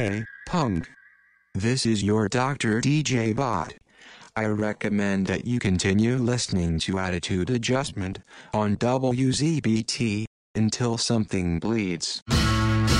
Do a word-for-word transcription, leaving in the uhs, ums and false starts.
Hey, punk. This is your doctor D J Bot. I recommend that you continue listening to Attitude Adjustment on W Z B T until something bleeds.